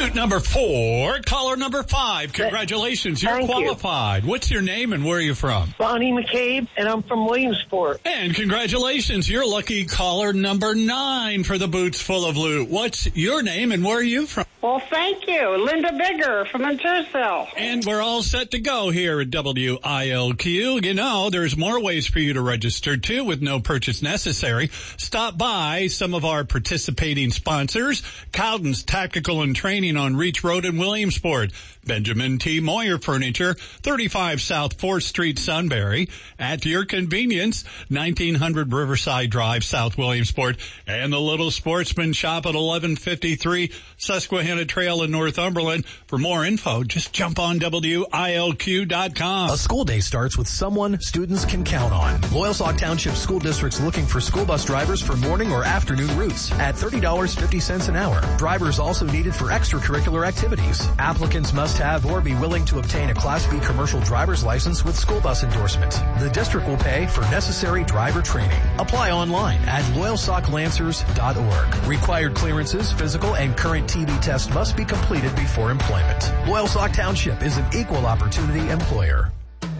Boot number 4, caller number 5. Congratulations, you're qualified. What's your name and where are you from? Bonnie McCabe, and I'm from Williamsport. And congratulations, you're lucky caller number 9 for the Boots Full of Loot. What's your name and where are you from? Well, thank you. Linda Bigger from Intercell. And we're all set to go here at WILQ. You know, there's more ways for you to register, too, with no purchase necessary. Stop by some of our participating sponsors. Cowden's Tactical and Training on Reach Road in Williamsport. Benjamin T. Moyer Furniture, 35 South 4th Street, Sunbury. At your convenience, 1900 Riverside Drive, South Williamsport. And the Little Sportsman Shop at 1153 Susquehanna Trail in Northumberland. For more info, just jump on WILQ.com. A school day starts with someone students can count on. Loyalsock Township School District's looking for school bus drivers for morning or afternoon routes at $30.50 an hour. Drivers also needed for extracurricular activities. Applicants must have or be willing to obtain a Class B commercial driver's license with school bus endorsement. The district will pay for necessary driver training. Apply online at loyalsocklancers.org. Required clearances, physical, and current TB test must be completed before employment. Loyalsock Township is an equal opportunity employer.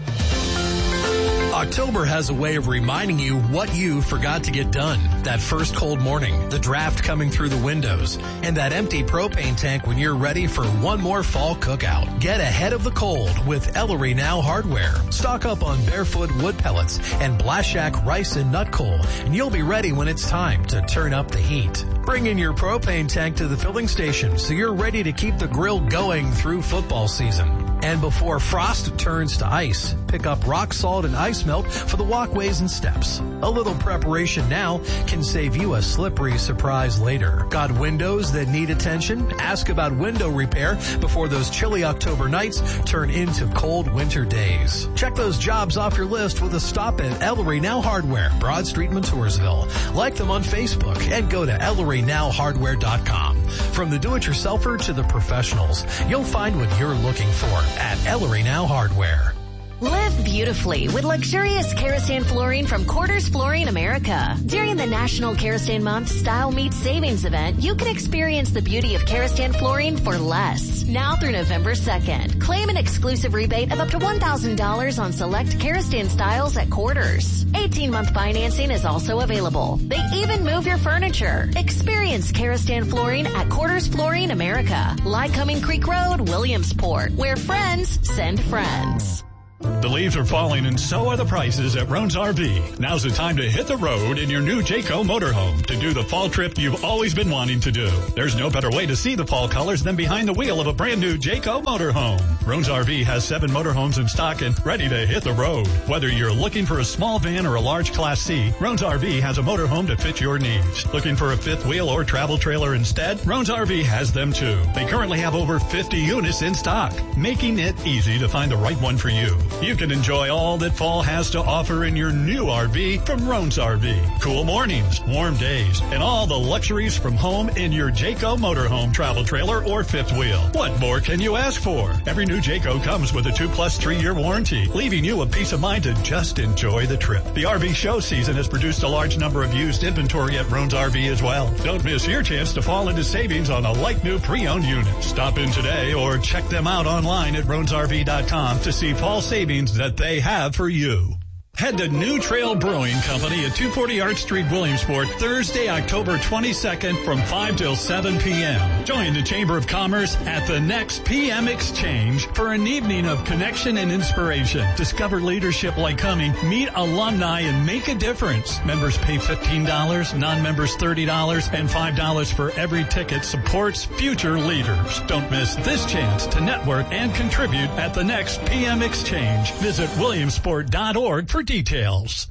October has a way of reminding you what you forgot to get done. That first cold morning, the draft coming through the windows, and that empty propane tank when you're ready for one more fall cookout. Get ahead of the cold with Ellery Now Hardware. Stock up on Barefoot wood pellets and Blast Shack rice and nut coal, and you'll be ready when it's time to turn up the heat. Bring in your propane tank to the filling station so you're ready to keep the grill going through football season. And before frost turns to ice, pick up rock salt and ice melt for the walkways and steps. A little preparation now can save you a slippery surprise later. Got windows that need attention? Ask about window repair before those chilly October nights turn into cold winter days. Check those jobs off your list with a stop at Ellery Now Hardware, Broad Street, Montoursville. Like them on Facebook and go to ElleryNowHardware.com. From the do-it-yourselfer to the professionals, you'll find what you're looking for at Ellery Now Hardware. Live beautifully with luxurious Karastan flooring from Quarters Flooring America. During the National Karastan Month Style Meets Savings event, you can experience the beauty of Karastan flooring for less. Now through November 2nd, claim an exclusive rebate of up to $1,000 on select Karastan styles at Quarters. 18-month financing is also available. They even move your furniture. Experience Karastan flooring at Quarters Flooring America, Lycoming Creek Road, Williamsport, where friends send friends. The leaves are falling and so are the prices at Roan's RV. Now's the time to hit the road in your new Jayco motorhome to do the fall trip you've always been wanting to do. There's no better way to see the fall colors than behind the wheel of a brand new Jayco motorhome. Roan's RV has 7 motorhomes in stock and ready to hit the road. Whether you're looking for a small van or a large Class C, Roan's RV has a motorhome to fit your needs. Looking for a fifth wheel or travel trailer instead? Roan's RV has them too. They currently have over 50 units in stock, making it easy to find the right one for you. You can enjoy all that fall has to offer in your new RV from Roan's RV. Cool mornings, warm days, and all the luxuries from home in your Jayco motorhome, travel trailer, or fifth wheel. What more can you ask for? Every new Jayco comes with a 2+ 3-year warranty, leaving you a peace of mind to just enjoy the trip. The RV show season has produced a large number of used inventory at Roan's RV as well. Don't miss your chance to fall into savings on a like new pre-owned unit. Stop in today or check them out online at RoansRV.com to see fall savings that they have for you. Head to New Trail Brewing Company at 240 Arch Street, Williamsport, Thursday, October 22nd from 5 till 7 p.m. Join the Chamber of Commerce at the next PM Exchange for an evening of connection and inspiration. Discover leadership like coming, meet alumni, and make a difference. Members pay $15, non-members $30, and $5 for every ticket supports future leaders. Don't miss this chance to network and contribute at the next PM Exchange. Visit williamsport.org for details.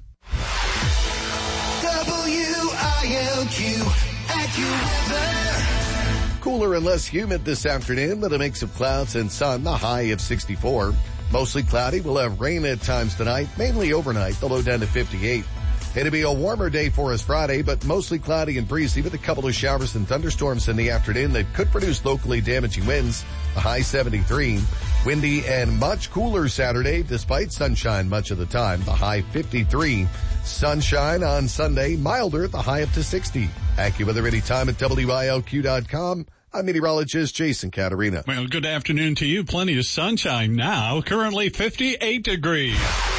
WILQ AccuWeather. Cooler and less humid this afternoon with a mix of clouds and sun, the high of 64. Mostly cloudy. We'll have rain at times tonight, mainly overnight, the low down to 58. It'll be a warmer day for us Friday, but mostly cloudy and breezy with a couple of showers and thunderstorms in the afternoon that could produce locally damaging winds, a high 73. Windy and much cooler Saturday, despite sunshine much of the time, the high 53. Sunshine on Sunday, milder, the high up to 60. AccuWeather anytime at WILQ.com. I'm meteorologist Jason Caterina. Well, good afternoon to you. Plenty of sunshine now. Currently 58 degrees.